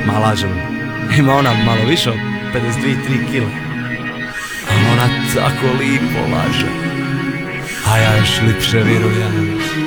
Ma lažem, ima ona malo više od 52-3 kile. A ona tako lipo laže, a ja još lipše virujem.